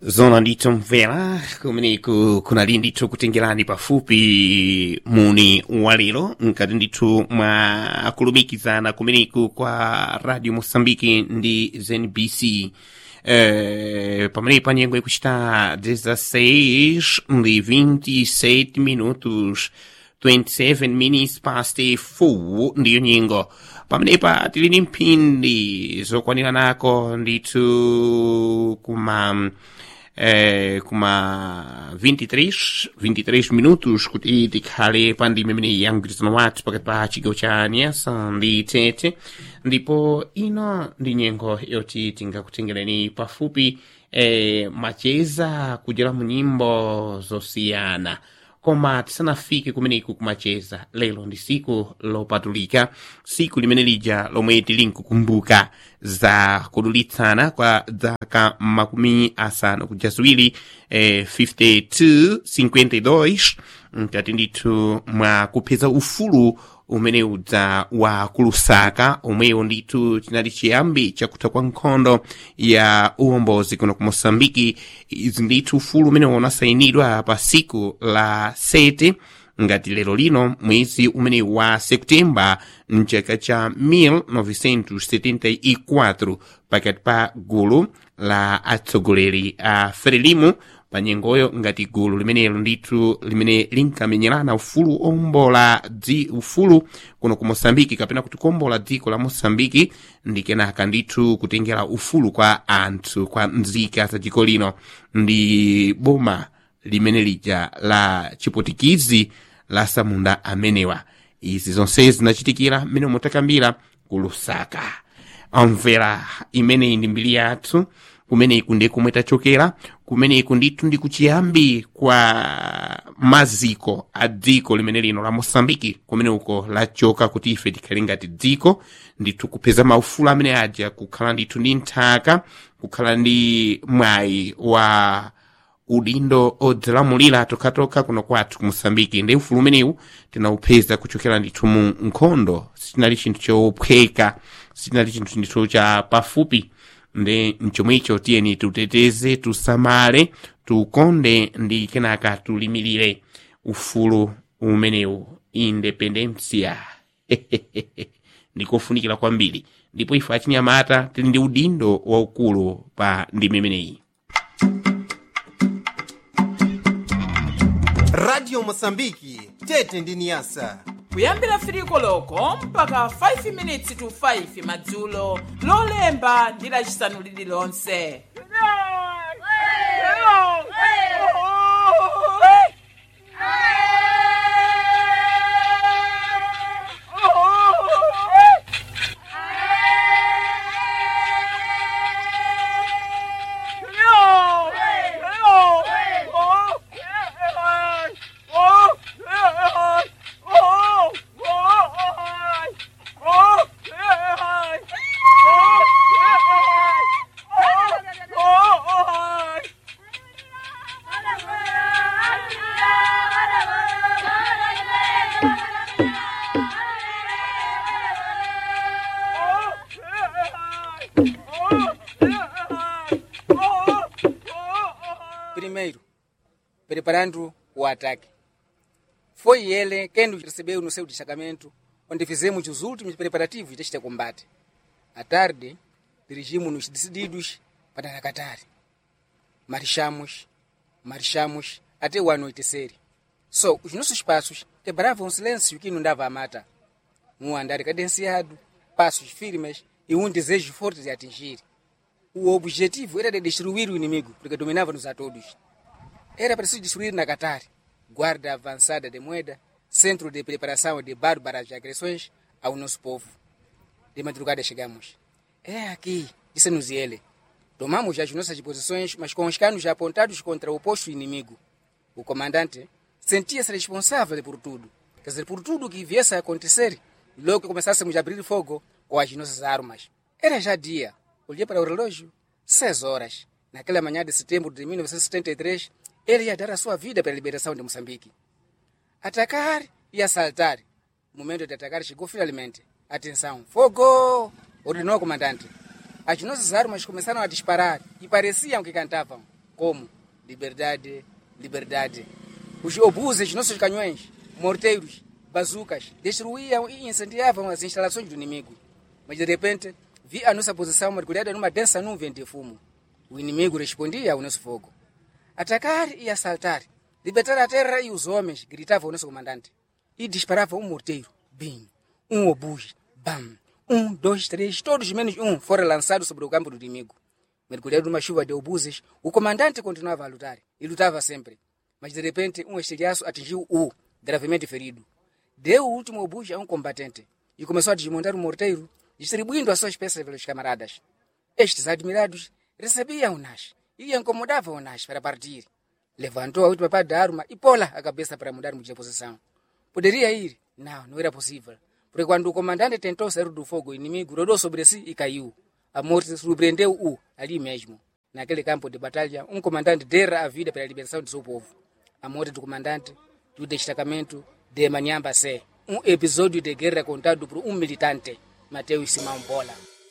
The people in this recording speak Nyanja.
Zona ndithu mvera kumeneku kunali ndithu kutengerani pafupi muni walero nkati ndithu mwa kulumikizana kumeneku kwa Radio Mosambiki ndi ZNBC. Pamene panyengo ikuchita 16 ndi 27 minutos 27 minutes past 4 ndiyo nyengo. Pamenepa tili ndi mphindi zokwanira nako ndithu kuma 23 minutos kuti tikhale pa ndime imene yamgwirizano wathu pakati pa chigawo cha Niassa ndi Tete, ndipo ino ndi nyengo yoti tingakutengereni pafupi macheza kudzera mu nyimbo zosiyana. Koma tisanafike kumeneku kumacheza, lero ndi siku lopatulika, siku limene lija lomwe tili nkukumbuka za kudulitsana kwa dzaka makumi asanu kuja ziwiri 52 nkati ndithu mwa kupeza ufulu umene udza wa kulusaka, omwewo ndithu chinali chiyambi chakutha kwa nkhondo ya uwombozi kuno ku Mosambiki. Izi ndithu ufulu umene unasayinidwa pa siku la 7 ngati lero lino mwezi umene wa Septemba mchaka cha 1974 pakati pa gulu la atsogoleri a Frelimo pa nyengoyo ngati gulu limenelo ndithu limene linkamenyerana ufulu ombola ufulu kuno ku Mosambiki, kapena kuti kombola dziko la Mosambiki ndi kenaka ndithu kutengera ufulu kwa anthu, kwa nzika za dziko lino, ndi boma limene lija la chipotikizi la Samunda amenewa. Izi zonse zinachitikira mmene mutakambira ku Lusaka. Amvera imene ndi mbiri yathu, kumeneku ndi kumwe tachokera, kumeneku ndithu ndi kuchiyambi kwa maziko a dziko limene lino la Mosambiki, kumene uko lachoka kuti ife tikhale ngati dziko ndithu kupeza maufulu amene aja, kukhala ndithu ndi nthaka, kukhala ndi mwayi wa udindo odzilamulira tokatoka kuno kwathu ku Mosambiki. Ndi ufulu umenewu tinaupeza kuchokera ndithu mu nkhondo, sinali chinthu chophweka, sinali chinthu ndithu cha pafupi. Ndi mchomwicho tiyeni tuteteze, tusamale, tukonde ndi kenaka tulimirire ufulu umenewu, independencia. Ndikofunikira kwambiri, ndipo ife achinyamata tili ndi udindo waukulu pa ndime imeneyi. Radio Mosambiki, Tete ndi Niassa. Kuyambira firiko loko mpaka 5 minutes to 5 madzulo, lolemba ndi lachisanu lililonse. Primeiro, preparando o ataque. Foi ele quem nos recebeu no seu destacamento, onde fizemos os últimos preparativos deste combate. À tarde, dirigimos-nos decididos para Nakatari. Marchamos até o anoitecer. Só os nossos passos quebravam o silêncio que inundava a mata. Um andar cadenciado, passos firmes e um desejo forte de atingir. O objetivo era de destruir o inimigo, porque dominava-nos a todos. Era preciso destruir Nakatari, guarda avançada de moeda, centro de preparação de bárbaras agressões ao nosso povo. De madrugada chegamos. É aqui, disse-nos ele. Tomamos as nossas posições, mas com os canos apontados contra o posto inimigo. O comandante sentia-se responsável por tudo. Quer dizer, por tudo que viesse a acontecer, logo que começássemos a abrir fogo com as nossas armas. Era já dia. Olhei para o relógio, 6 horas. Naquela manhã de setembro de 1973, ele ia dar a sua vida para a liberação de Moçambique. Atacar e assaltar. O momento de atacar chegou finalmente. Atenção, fogo! Ordenou o comandante. As nossas armas começaram a disparar e pareciam que cantavam. como liberdade, liberdade. Os obuses, nossos canhões, morteiros, bazucas, destruíam e incendiavam as instalações do inimigo. Mas de repente, vi a nossa posição mergulhada numa densa nuvem de fumo. O inimigo respondia ao nosso fogo. Atacar e assaltar, libertar a terra e os homens, gritava o nosso comandante. E disparava um morteiro, bim, um obus, bam, 1, 2, 3, todos menos um foram lançados sobre o campo do inimigo. Mergulhado numa chuva de obuses, o comandante continuava a lutar, e lutava sempre. Mas de repente, um estilhaço atingiu o gravemente ferido. Deu o último obus a um combatente, e começou a desmontar o morteiro, distribuindo as suas peças pelos camaradas. Estes admirados recebiam-nas e incomodavam-nas para partir. Levantou a última parte da arma e pô-la a cabeça para mudarmos de posição. Poderia ir? Não, não era possível. Porque quando o comandante tentou sair do fogo, o inimigo rodou sobre si e caiu. A morte surpreendeu-o ali mesmo. Naquele campo de batalha, um comandante dera a vida pela libertação de seu povo. A morte do comandante do destacamento de Manyamba C. Um episódio de guerra contado por um militante, Mateus Simão Bola.